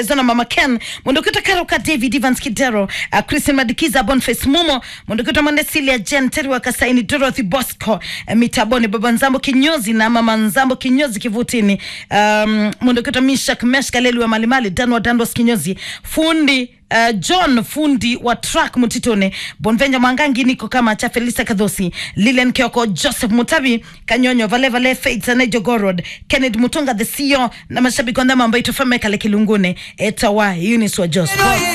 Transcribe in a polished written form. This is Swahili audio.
Zona Mama Ken, Mondokota Karoka David Evans Kidero, Christian Madikiza Boniface Mumo, Mondokota Mondesilia Jen Terwa Kasaini Dorothy Bosco, Mitaboni Baba Nzambo Kinyozi na Mama Nzambo Kinyozi Kivutini, Mondokota Mishak Meshka Lelu wa Malimali, Danwa Dandos Kinyozi, Fundi John Fundi wa track Mutitone, Bonvenja Mangangi Niko kama cha Felisa Kadhosi, Lilian Kioko, Joseph Mutabi, Kanyonyo, Vale Faith Sanejo Gorod, Kennedy Mutunga the CEO na mashabiki wa ndama ambayo itofame kale Kilungune, Etawa Eunice wa Joseph.